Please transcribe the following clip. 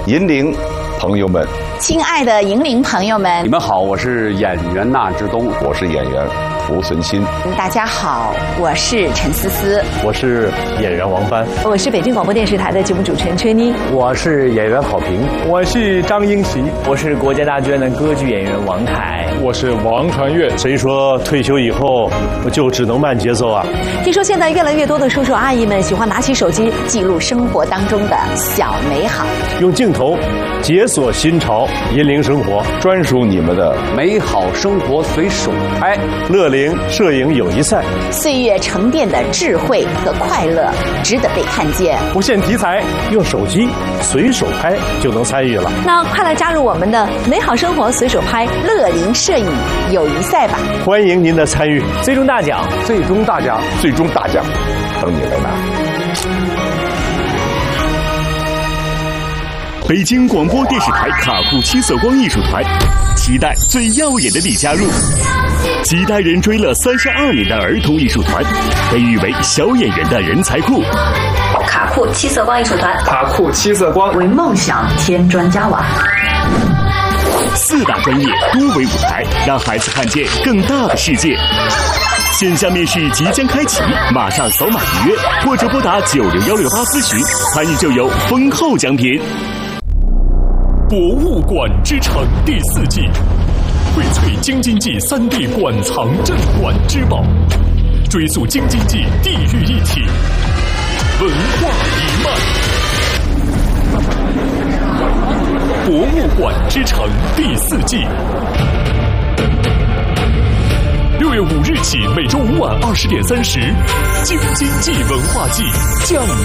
银铃朋友们， 亲爱的银铃朋友们， 你们好，我是演员纳之东， 我是演员濮存昕。 大家好，我是陈思思， 我是演员王帆， 我是北京广播电视台的节目主持人崔妮， 我是演员郝平， 我是张英奇， 我是国家大剧院的歌剧演员王凯， 我是王传岳。 谁说退休以后我就只能慢节奏啊？ 听说现在越来越多的叔叔阿姨们喜欢拿起手机记录生活当中的小美好， 用镜头解锁新潮，引领生活， 专属你们的美好生活随手拍。 乐龄摄影友谊赛， 岁月沉淀的智慧和快乐值得被看见。 不限题材， 用手机随手拍就能参与了。 那快来加入我们的美好生活随手拍乐龄摄影友谊赛吧！ 欢迎您的参与， 最终大奖， 最终大奖， 最终大奖，等你来拿。 北京广播电视台卡库七色光艺术团，期待最耀眼的你加入。几代人追了32年的儿童艺术团，被誉为小演员的人才库。 卡库七色光艺术团， 卡库七色光为梦想添砖加瓦。 4大专业多维舞台，让孩子看见更大的世界。线下面试即将开启，马上扫码预约，或者拨打90168咨询，参与就有丰厚奖品。 博物馆之城第4季，荟萃京津冀3D 馆藏镇馆之宝，追溯京津冀地域一体，文化一脉。博物馆之城第4季，6月5日起，每周5晚20点30，京津冀文化季降